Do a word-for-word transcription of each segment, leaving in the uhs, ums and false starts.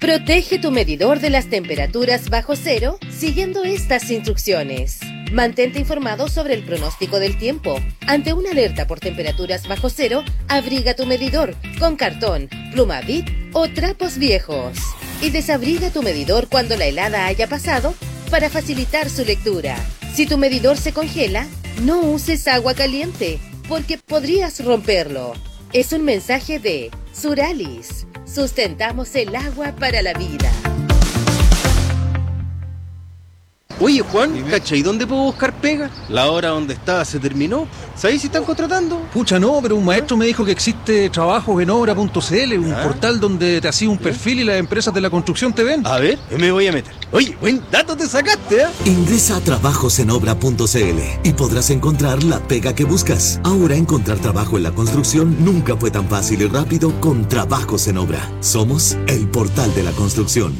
Protege tu medidor de las temperaturas bajo cero siguiendo estas instrucciones. Mantente informado sobre el pronóstico del tiempo. Ante una alerta por temperaturas bajo cero, abriga tu medidor con cartón, pluma Bic o trapos viejos. Y desabriga tu medidor cuando la helada haya pasado para facilitar su lectura. Si tu medidor se congela, no uses agua caliente porque podrías romperlo. Es un mensaje de Suralis. Sustentamos el agua para la vida. Oye, Juan, ¿cachai? ¿Dónde puedo buscar pega? La hora donde estaba se terminó. ¿Sabéis si están contratando? Pucha, no, pero un maestro me dijo que existe trabajos en obra punto c l, un ¿Ah? portal donde te hacía un perfil y las empresas de la construcción te ven. A ver, me voy a meter. Oye, buen dato te sacaste, ¿eh? Ingresa a trabajos en obra punto c l y podrás encontrar la pega que buscas. Ahora encontrar trabajo en la construcción nunca fue tan fácil y rápido con Trabajos en Obra. Somos el portal de la construcción.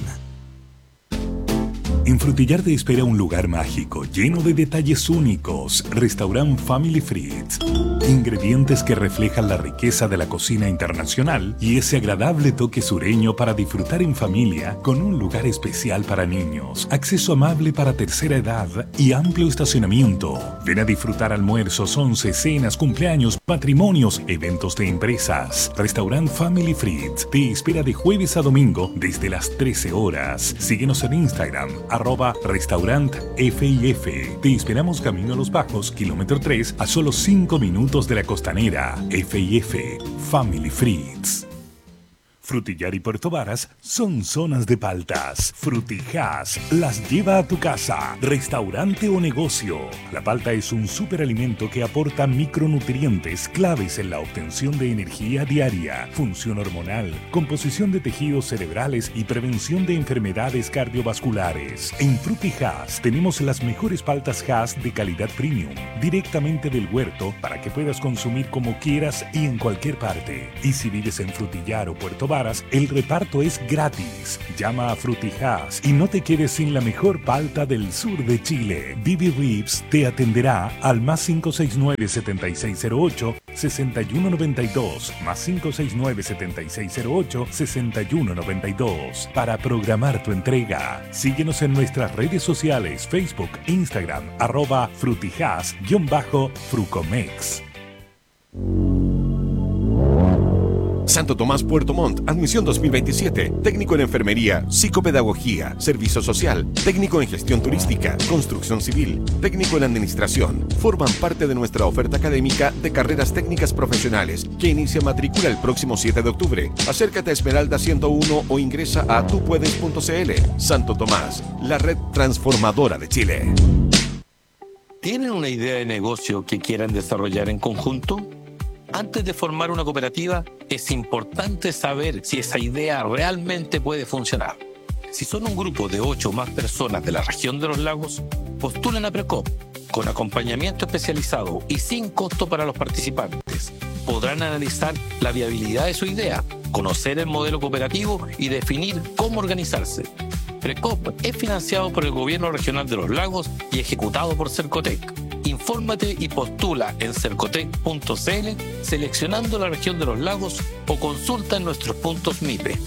En Frutillar te espera un lugar mágico, lleno de detalles únicos. Restaurant Family Fritz. Ingredientes que reflejan la riqueza de la cocina internacional y ese agradable toque sureño para disfrutar en familia con un lugar especial para niños, acceso amable para tercera edad y amplio estacionamiento. Ven a disfrutar almuerzos, once, cenas, cumpleaños, matrimonios, eventos de empresas. Restaurant Family Fritz te espera de jueves a domingo desde las trece horas. Síguenos en Instagram, arroba restaurant F I F. Te esperamos camino a Los Bajos, kilómetro tres, a solo cinco minutos de la Costanera. F I F, Family Fritz. Frutillar y Puerto Varas son zonas de paltas. Frutijas las lleva a tu casa, restaurante o negocio. La palta es un superalimento que aporta micronutrientes claves en la obtención de energía diaria, función hormonal, composición de tejidos cerebrales y prevención de enfermedades cardiovasculares. En Frutijas tenemos las mejores paltas Hass de calidad premium, directamente del huerto para que puedas consumir como quieras y en cualquier parte. Y si vives en Frutillar o Puerto Varas, el reparto es gratis. Llama a Frutijas y no te quedes sin la mejor palta del sur de Chile. Bibi Ribs te atenderá al más cinco seis nueve, siete seis cero ocho, seis uno nueve dos, más cinco seis nueve, siete seis cero ocho, seis uno nueve dos para programar tu entrega. Síguenos en nuestras redes sociales, Facebook, Instagram, arroba frutijas-frucomex. Santo Tomás Puerto Montt, admisión dos mil veintisiete, técnico en enfermería, psicopedagogía, servicio social, técnico en gestión turística, construcción civil, técnico en administración. Forman parte de nuestra oferta académica de carreras técnicas profesionales que inicia matrícula el próximo siete de octubre. Acércate a Esmeralda ciento uno o ingresa a tupuedes punto c l. Santo Tomás, la red transformadora de Chile. ¿Tienen una idea de negocio que quieran desarrollar en conjunto? Antes de formar una cooperativa, es importante saber si esa idea realmente puede funcionar. Si son un grupo de ocho o más personas de la región de los lagos, postulen a Precop, con acompañamiento especializado y sin costo para los participantes. Podrán analizar la viabilidad de su idea, conocer el modelo cooperativo y definir cómo organizarse. Precop es financiado por el Gobierno Regional de los Lagos y ejecutado por Cercotec. Infórmate y postula en cercotec punto c l seleccionando la región de los lagos o consulta en nuestros puntos M I P E.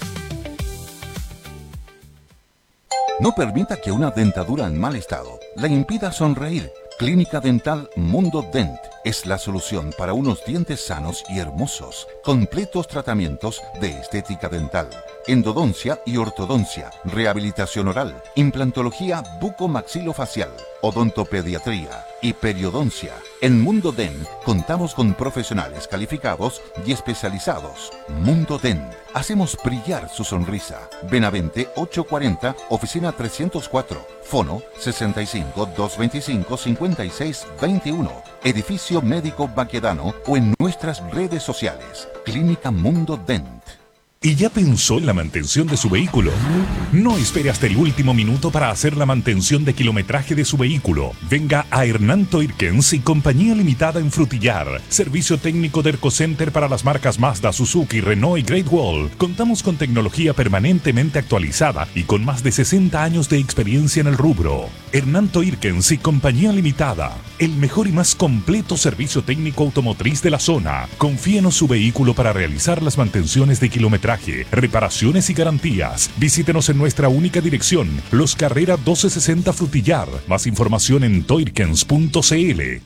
No permita que una dentadura en mal estado le impida sonreír. Clínica Dental Mundo Dent es la solución para unos dientes sanos y hermosos. Completos tratamientos de estética dental, endodoncia y ortodoncia, rehabilitación oral, implantología bucomaxilofacial, odontopediatría y periodoncia. En Mundo Dent contamos con profesionales calificados y especializados. Mundo Dent, hacemos brillar su sonrisa. Benavente ochocientos cuarenta, oficina trescientos cuatro, fono sesenta y cinco, doscientos veinticinco, cincuenta y seis veintiuno, edificio médico Baquedano o en nuestras redes sociales. Clínica Mundo Dent. ¿Y ya pensó en la mantención de su vehículo? No espere hasta el último minuto para hacer la mantención de kilometraje de su vehículo. Venga a Hernán Toirkens y Compañía Limitada en Frutillar. Servicio técnico de Ercocenter para las marcas Mazda, Suzuki, Renault y Great Wall. Contamos con tecnología permanentemente actualizada y con más de sesenta años de experiencia en el rubro. Hernán Toirkens y Compañía Limitada. El mejor y más completo servicio técnico automotriz de la zona. Confíenos su vehículo para realizar las mantenciones de kilometraje, reparaciones y garantías. Visítenos en nuestra única dirección, Los Carrera doce sesenta Frutillar. Más información en toirkens punto c l.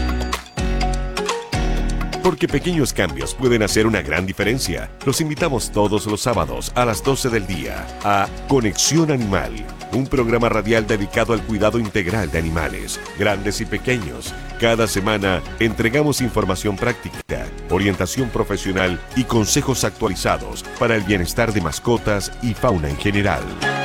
Porque pequeños cambios pueden hacer una gran diferencia. Los invitamos todos los sábados a las doce del día a Conexión Animal, un programa radial dedicado al cuidado integral de animales, grandes y pequeños. Cada semana entregamos información práctica, orientación profesional y consejos actualizados para el bienestar de mascotas y fauna en general.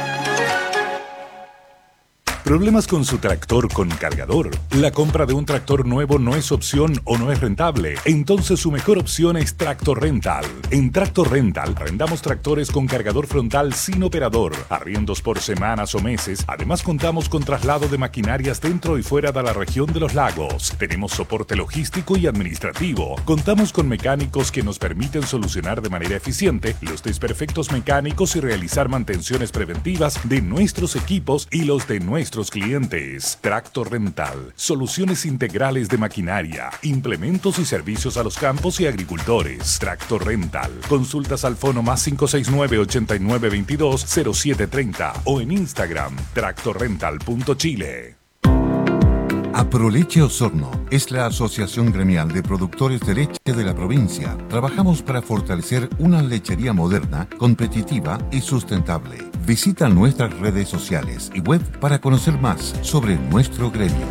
¿Problemas con su tractor con cargador? ¿La compra de un tractor nuevo no es opción o no es rentable? Entonces su mejor opción es Tractor Rental. En Tractor Rental arrendamos tractores con cargador frontal sin operador, arriendos por semanas o meses. Además contamos con traslado de maquinarias dentro y fuera de la región de los lagos. Tenemos soporte logístico y administrativo. Contamos con mecánicos que nos permiten solucionar de manera eficiente los desperfectos mecánicos y realizar mantenciones preventivas de nuestros equipos y los de nuestros clientes. Tractor Rental, soluciones integrales de maquinaria, implementos y servicios a los campos y agricultores. Tractor Rental, consultas al fono más cinco seis nueve, ochenta y nueve veintidós, cero siete treinta o en Instagram, tractor rental punto chile. Aproleche Osorno es la asociación gremial de productores de leche de la provincia. Trabajamos para fortalecer una lechería moderna, competitiva y sustentable. Visita nuestras redes sociales y web para conocer más sobre nuestro gremio.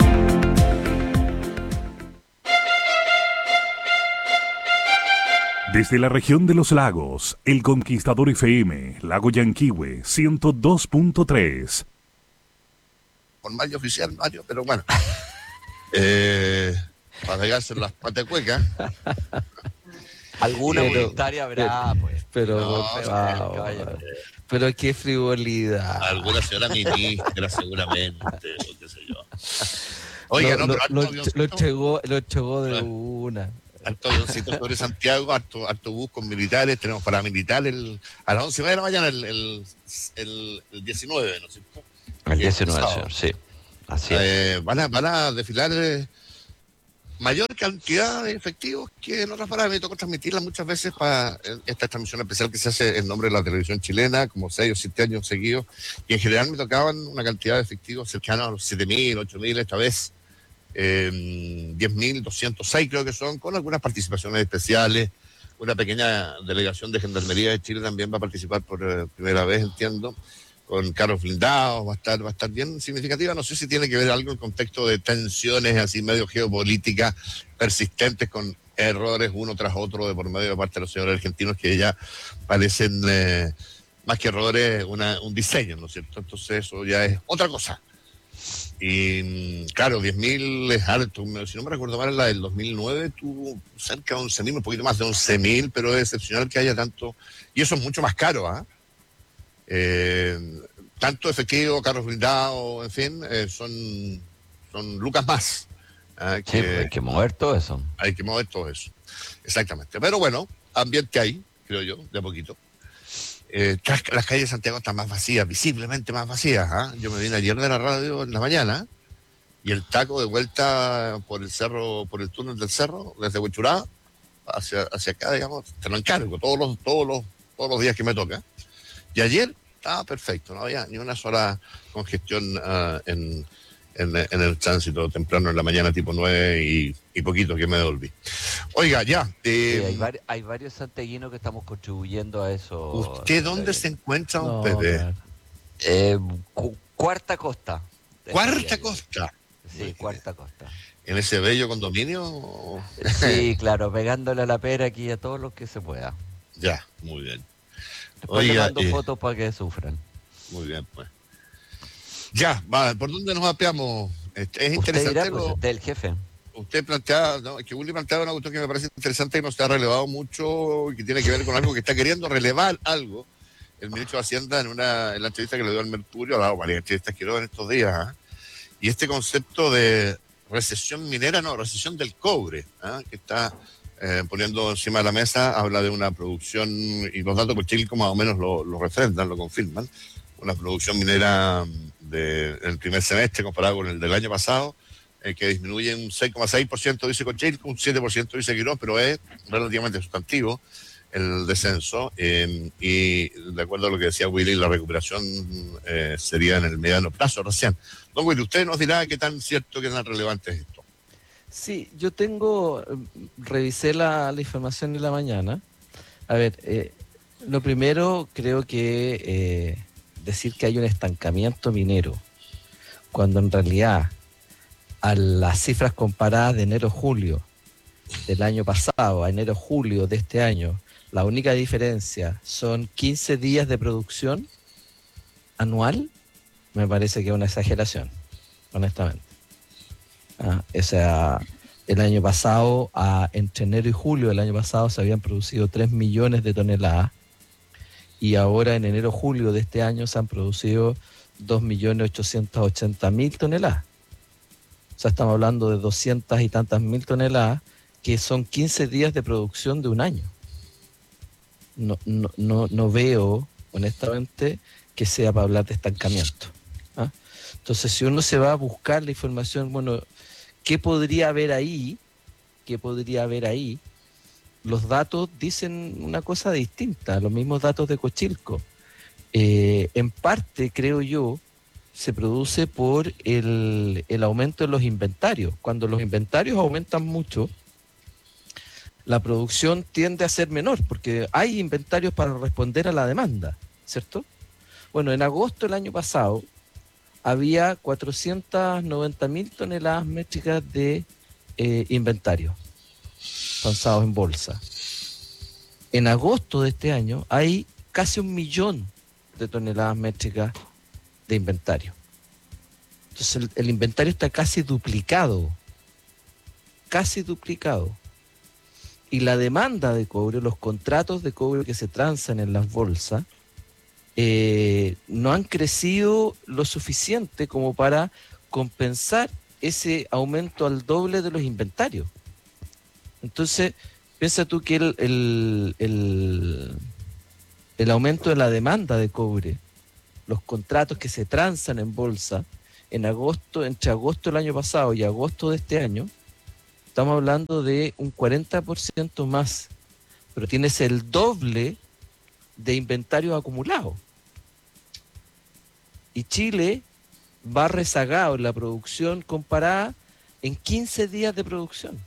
Desde la región de los lagos, El Conquistador F M, Lago Yanquihue, ciento dos punto tres. Formal y oficial, Mario, pero bueno. Eh, para pegarse en las patecuecas. Alguna pero, voluntaria habrá, pues. Pero, no, pero, pero, pero qué frivolidad. Alguna señora ministra, seguramente, o qué sé yo. Oiga, lo, no, lo, pero lo, lo llegó, lo llegó de una. Harto avioncito sobre Santiago, harto, harto bus con militares, tenemos paramilitares el, a las once y media de la mañana, el, el, el, el diecinueve, ¿no es cierto? El diecinueve, señor, sí. Así es. Eh, van, a, van a desfilar eh, mayor cantidad de efectivos que en otras paradas. Me tocó transmitirla muchas veces para esta transmisión especial que se hace en nombre de la televisión chilena, como seis o siete años seguidos, y en general me tocaban una cantidad de efectivos cercanos a los siete mil, ocho mil, esta vez eh, diez mil doscientos seis creo que son, con algunas participaciones especiales. Una pequeña delegación de Gendarmería de Chile también va a participar por eh, primera vez, entiendo, con carros blindados, va a estar, va a estar bien significativa. No sé si tiene que ver algo en contexto de tensiones así medio geopolíticas persistentes con errores uno tras otro de por medio de parte de los señores argentinos que ya parecen eh, más que errores una, un diseño, ¿no es cierto? Entonces eso ya es otra cosa. Y claro, diez mil es alto. Si no me recuerdo mal, la del dos mil nueve tuvo cerca de once mil, un poquito más de once mil, pero es excepcional que haya tanto. Y eso es mucho más caro, ¿ah? ¿eh? Eh, tanto efectivo, carros blindados, en fin, eh, son, son lucas más. ¿eh? Sí, que, hay que mover todo eso. Hay que mover todo eso, exactamente. Pero bueno, ambiente hay, creo yo, de a poquito. Eh, las calles de Santiago están más vacías, visiblemente más vacías. ¿eh? Yo me vine ayer de la radio en la mañana y el taco de vuelta por el cerro, por el túnel del cerro, desde Huechurá hacia, hacia acá, digamos, te lo encargo todos los, todos los, todos los días que me toca. Y ayer estaba perfecto, no había ni una sola congestión uh, en, en, en el tránsito temprano en la mañana, tipo nueve y, y poquito que me devolví. Oiga, ya. Eh, sí, hay, vari- hay varios santiaguinos que estamos contribuyendo a eso. ¿Usted dónde se encuentra, don No, Pepe? man. Eh, cu- cuarta Costa. Cuarta Costa. Sí, Cuarta Costa. ¿En ese bello condominio? Sí, claro, pegándole a la pera aquí a todos los que se pueda. Ya, muy bien. Después Oiga, le mando eh, fotos para que sufran. Muy bien, pues. Ya, va, ¿por dónde nos mapeamos? Es Usted interesante. dirá, pues, lo- usted el jefe. Usted plantea, no, es que Willy planteaba una cuestión que me parece interesante, que no se ha relevado mucho y que tiene que ver con algo que está queriendo relevar algo el ministro de Hacienda en una en la entrevista que le dio al Mercurio, ha dado varias entrevistas que dio en estos días, ¿eh? Y este concepto de recesión minera, no, recesión del cobre, ¿eh? Que está eh, poniendo encima de la mesa, habla de una producción, y los datos por Chile como más o menos lo, lo refrendan, lo confirman, una producción minera de, del primer semestre comparado con el del año pasado, eh, que disminuye un seis coma seis por ciento, dice Cochilco, un siete por ciento dice Quirós, pero es relativamente sustantivo el descenso, eh, y de acuerdo a lo que decía Willy, la recuperación eh, sería en el mediano plazo recién. Don Willy, usted nos dirá qué tan cierto, qué tan relevante es esto. Sí, yo tengo, revisé la, la información de la mañana. A ver, eh, lo primero, creo que eh, decir que hay un estancamiento minero, cuando en realidad a las cifras comparadas de enero-julio del año pasado a enero-julio de este año, la única diferencia son quince días de producción anual, me parece que es una exageración, honestamente. Ah, o sea, el año pasado, a, entre enero y julio del año pasado, se habían producido tres millones de toneladas, y ahora en enero-julio de este año se han producido dos millones ochocientos ochenta mil toneladas. O sea, estamos hablando de doscientas y tantas mil toneladas, que son quince días de producción de un año. No, no, no, no veo, honestamente, que sea para hablar de estancamiento. ¿Ah? Entonces, si uno se va a buscar la información, bueno, ¿qué podría haber ahí? ¿Qué podría haber ahí? Los datos dicen una cosa distinta, los mismos datos de Cochilco. Eh, en parte, creo yo, se produce por el, el aumento de los inventarios. Cuando los inventarios aumentan mucho, la producción tiende a ser menor, porque hay inventarios para responder a la demanda, ¿cierto? Bueno, en agosto del año pasado había cuatrocientas noventa mil toneladas métricas de eh, inventario lanzados en bolsa. En agosto de este año hay casi un millón de toneladas métricas de inventario. Entonces el, el inventario está casi duplicado, casi duplicado. Y la demanda de cobre, los contratos de cobre que se transan en las bolsas, eh, no han crecido lo suficiente como para compensar ese aumento al doble de los inventarios. Entonces, piensa tú que el, el, el, el aumento de la demanda de cobre, los contratos que se transan en bolsa, en agosto, entre agosto del año pasado y agosto de este año, estamos hablando de un cuarenta por ciento más, pero tienes el doble de inventarios acumulados. Y Chile va rezagado en la producción comparada en quince días de producción.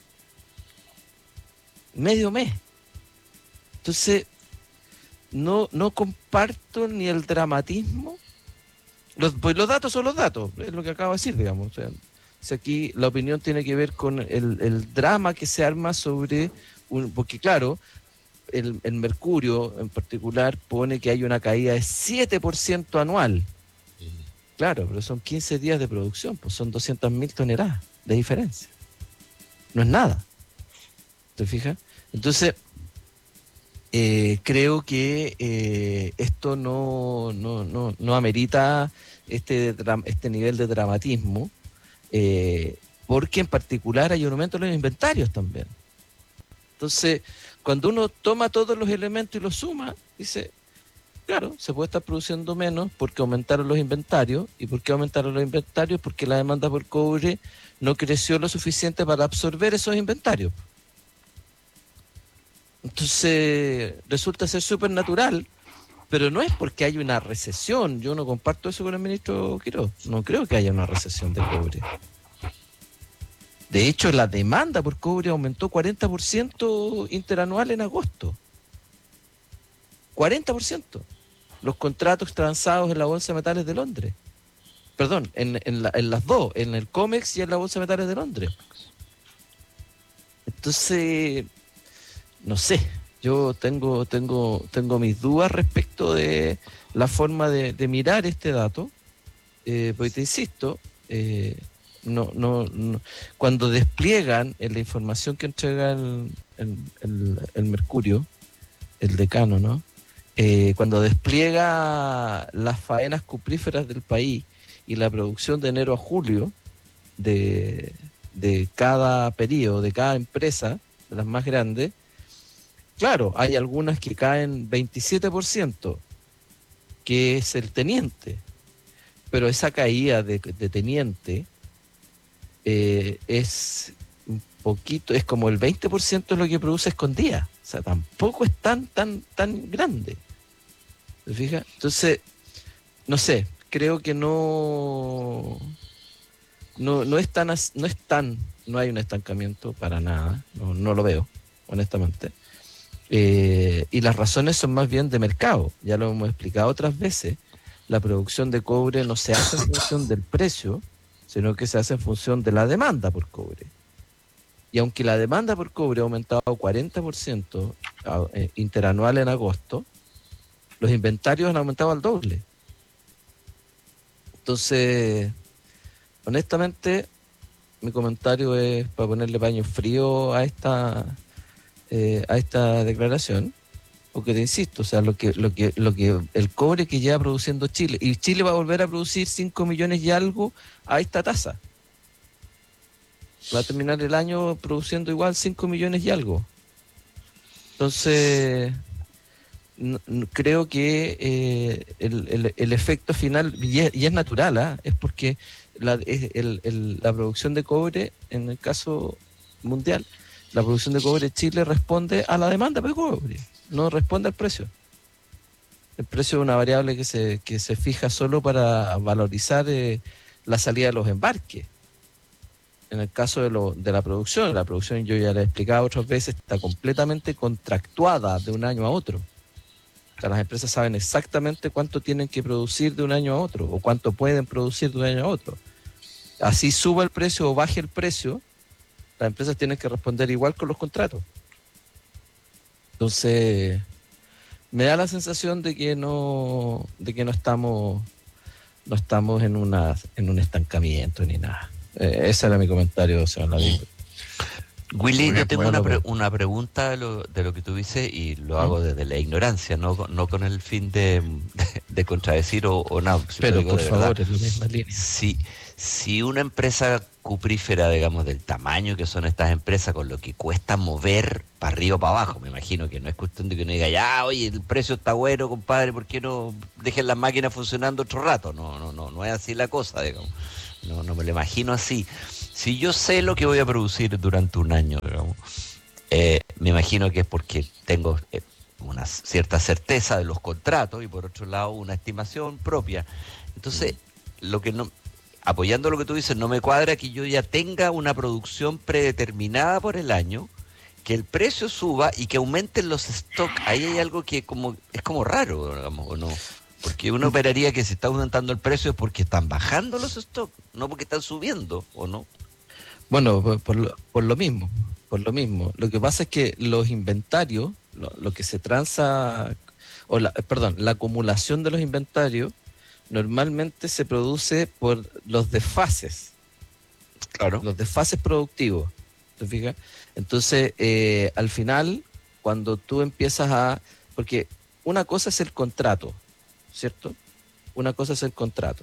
Medio mes. Entonces, no, no comparto ni el dramatismo. Los, pues los datos son los datos, es lo que acabo de decir, digamos. O sea, si aquí la opinión tiene que ver con el, el drama que se arma sobre un, porque claro, el, el Mercurio en particular pone que hay una caída de siete por ciento anual. Claro, pero son quince días de producción, pues son doscientas mil toneladas de diferencia. No es nada. ¿Te fijas? Entonces, eh, creo que eh, esto no, no, no, no amerita este, este nivel de dramatismo. Eh, porque en particular hay un aumento en los inventarios también. Entonces, cuando uno toma todos los elementos y los suma, dice, claro, se puede estar produciendo menos porque aumentaron los inventarios. ¿Y por qué aumentaron los inventarios? Porque la demanda por cobre no creció lo suficiente para absorber esos inventarios. Entonces, resulta ser súper natural, pero no es porque hay una recesión. Yo no comparto eso con el ministro Quirós. No creo que haya una recesión de cobre. De hecho, la demanda por cobre aumentó cuarenta por ciento interanual en agosto. cuarenta por ciento. Los contratos transados en la Bolsa de Metales de Londres. Perdón, en, en, la, en las dos, en el COMEX y en la Bolsa de Metales de Londres. Entonces, no sé, yo tengo, tengo, tengo mis dudas respecto de la forma de, de mirar este dato, eh, porque te insisto, eh, no, no, no, cuando despliegan en la información que entrega el, el, el, el Mercurio, el decano, ¿no? Eh, cuando despliega las faenas cupríferas del país y la producción de enero a julio de, de cada periodo, de cada empresa, de las más grandes, claro, hay algunas que caen veintisiete por ciento, que es el teniente, pero esa caída de, de teniente eh, es un poquito, es como el veinte por ciento de lo que produce Escondida. O sea, tampoco es tan, tan, tan grande. ¿Te fijas? Entonces, no sé, creo que no, no, no es tan, no es tan, no hay un estancamiento para nada, no, no lo veo, honestamente. Eh, y las razones son más bien de mercado, ya lo hemos explicado otras veces. La producción de cobre no se hace en función del precio, sino que se hace en función de la demanda por cobre. Y aunque la demanda por cobre ha aumentado cuarenta por ciento interanual en agosto, los inventarios han aumentado al doble. Entonces, honestamente, mi comentario es para ponerle paño frío a esta eh, a esta declaración, porque te insisto, o sea, lo que lo que lo que el cobre que lleva produciendo Chile, y Chile va a volver a producir cinco millones y algo a esta tasa. Va a terminar el año produciendo igual cinco millones y algo. Entonces, no, no, creo que eh, el, el, el efecto final, y es, y es natural, ¿eh? Es porque la, es el, el, la producción de cobre, en el caso mundial, la producción de cobre en Chile responde a la demanda de cobre, no responde al precio. El precio es una variable que se, que se fija solo para valorizar eh, la salida de los embarques. En el caso de, lo, de la producción, la producción, yo ya le he explicado otras veces, está completamente contractuada de un año a otro. O sea, las empresas saben exactamente cuánto tienen que producir de un año a otro, o cuánto pueden producir de un año a otro. Así suba el precio o baje el precio, las empresas tienen que responder igual con los contratos. Entonces, me da la sensación de que no, de que no estamos, no estamos en una, en un estancamiento ni nada. Eh, ese era mi comentario, señor Lavín. Willy, yo tengo bueno, una, pre- una pregunta de lo, de lo que tú dices y lo ¿Mm? hago desde la ignorancia, no, no con el fin de, de, de contradecir o, o nada. Si pero por favor, es la misma línea. Si, si una empresa cuprífera, digamos, del tamaño que son estas empresas, con lo que cuesta mover para arriba o para abajo, me imagino que no es cuestión de que uno diga, ya, oye, el precio está bueno, compadre, ¿por qué no dejen las máquinas funcionando otro rato? No, no, no, no es así la cosa, digamos. No, no me lo imagino así. Si yo sé lo que voy a producir durante un año, digamos, eh, me imagino que es porque tengo eh, una cierta certeza de los contratos y por otro lado una estimación propia. Entonces, lo que no, apoyando lo que tú dices, no me cuadra que yo ya tenga una producción predeterminada por el año, que el precio suba y que aumenten los stocks. Ahí hay algo que como es como raro, digamos, ¿o no? Porque uno esperaría que si está aumentando el precio es porque están bajando los stocks, no porque están subiendo, ¿o no? Bueno, por, por, lo, por lo mismo, por lo mismo. Lo que pasa es que los inventarios, lo, lo que se transa, o la, perdón, la acumulación de los inventarios normalmente se produce por los desfases. Claro. Los desfases productivos, ¿te fijas? Entonces, eh, al final, cuando tú empiezas a... Porque una cosa es el contrato, ¿cierto? Una cosa es el contrato,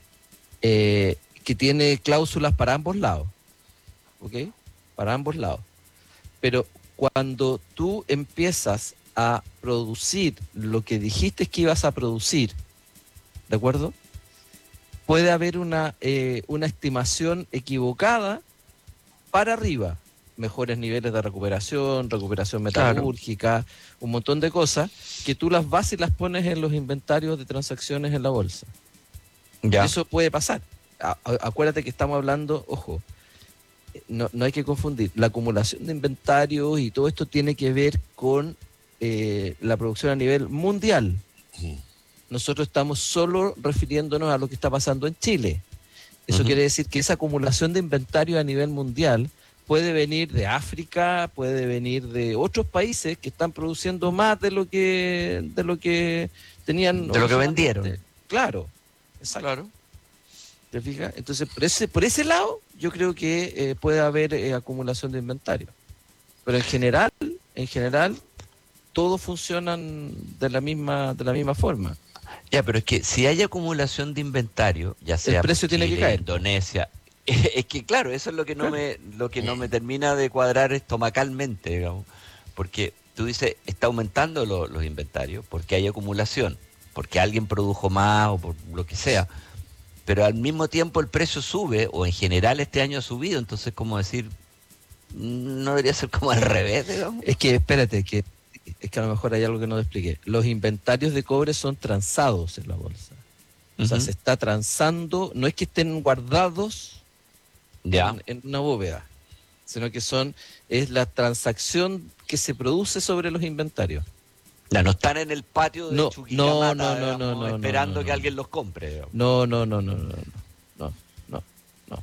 eh, que tiene cláusulas para ambos lados, ¿ok? Para ambos lados. Pero cuando tú empiezas a producir lo que dijiste que ibas a producir, ¿de acuerdo? Puede haber una, eh, una estimación equivocada para arriba. Mejores niveles de recuperación, recuperación metalúrgica, claro, un montón de cosas que tú las vas y las pones en los inventarios de transacciones en la bolsa. Ya. Eso puede pasar. A, a, acuérdate que estamos hablando, ojo, no, no hay que confundir, la acumulación de inventarios y todo esto tiene que ver con eh, la producción a nivel mundial. Uh-huh. Nosotros estamos solo refiriéndonos a lo que está pasando en Chile. Eso uh-huh. quiere decir que esa acumulación de inventario a nivel mundial puede venir de África, puede venir de otros países que están produciendo más de lo que de lo que tenían. De lo que vendieron. Claro, exacto. Claro. ¿Te fijas? Entonces, por ese, por ese lado, yo creo que eh, puede haber eh, acumulación de inventario. Pero en general, en general, todos funcionan de la misma, de la misma forma. Ya, pero es que si hay acumulación de inventario, ya sea el precio Chile, tiene que caer. Indonesia. Es que claro, eso es lo que no me lo que no me termina de cuadrar estomacalmente, digamos, porque tú dices, está aumentando lo, los inventarios, porque hay acumulación, porque alguien produjo más o por lo que sea, pero al mismo tiempo el precio sube, o en general este año ha subido, entonces como decir, no debería ser como al revés, digamos. Es que, espérate, que es que a lo mejor hay algo que no te expliqué. Los inventarios de cobre son transados en la bolsa. O sea, Ujú. se está transando, no es que estén guardados Ya. en, en una bóveda, sino que son es la transacción que se produce sobre los inventarios. Ya, no están en el patio de No, Chuquicamata, no, no, no, digamos, no, no, esperando no, no, que no. alguien los compre. Digamos. No, no, no, no, no, no, no, no, no.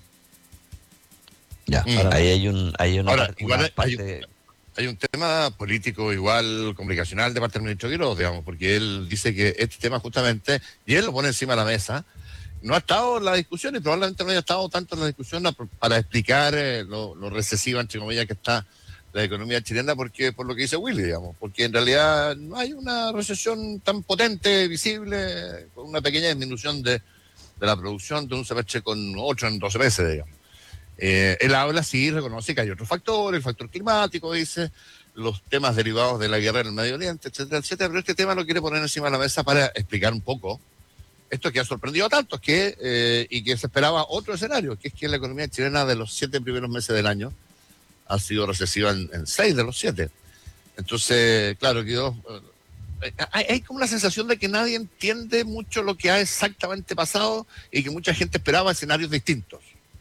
Ya, Mm. ahí hay un, hay una, Ahora, par- igual una hay- parte... Hay un tema político igual comunicacional de parte del ministro Quiroz, digamos, porque él dice que este tema justamente, y él lo pone encima de la mesa, no ha estado en la discusión y probablemente no haya estado tanto en la discusión para explicar eh, lo, lo recesiva, entre comillas, que está la economía chilena, porque por lo que dice Willy, digamos, porque en realidad no hay una recesión tan potente, visible, con una pequeña disminución de, de la producción de un semestre con ocho en doce meses, digamos. Eh, él habla, sí, reconoce que hay otros factores, el factor climático, dice, los temas derivados de la guerra en el Medio Oriente, etcétera, etcétera, pero este tema lo quiere poner encima de la mesa para explicar un poco esto que ha sorprendido a tantos que, eh, y que se esperaba otro escenario, que es que la economía chilena de los siete primeros meses del año ha sido recesiva en, en seis de los siete. Entonces, claro, quedó, eh, hay, hay como una sensación de que nadie entiende mucho lo que ha exactamente pasado y que mucha gente esperaba escenarios distintos.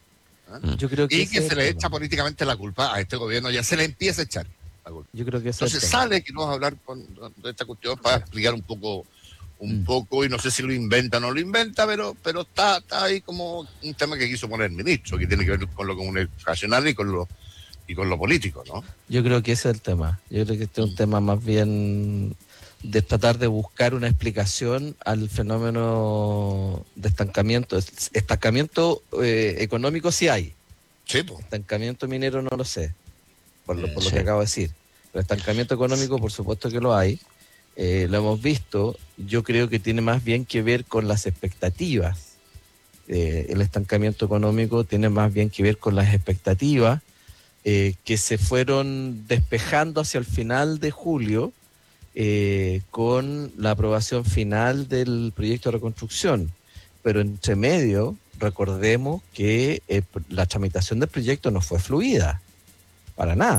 Yo creo que Y ese que es se el le tema. echa políticamente la culpa a este gobierno, ya se le empieza a echar la culpa. Yo creo que ese es el Entonces tema. sale que vamos a hablar con, de esta cuestión para explicar un poco, un poco, y no sé si lo inventa o no lo inventa, pero, pero está, está ahí como un tema que quiso poner el ministro, que tiene que ver con lo comunicacional y con lo y con lo político, ¿no? Yo creo que ese es el tema. Yo creo que este es un tema más bien de tratar de buscar una explicación al fenómeno de estancamiento. Estancamiento eh, económico sí hay. Sí, pues. Estancamiento minero no lo sé, por lo, por lo Sí. que acabo de decir. Pero estancamiento económico, por supuesto que lo hay. Eh, lo hemos visto. Yo creo que tiene más bien que ver con las expectativas. Eh, el estancamiento económico tiene más bien que ver con las expectativas eh, que se fueron despejando hacia el final de julio eh, con la aprobación final del proyecto de reconstrucción. Pero entre medio, recordemos que eh, la tramitación del proyecto no fue fluida, para nada.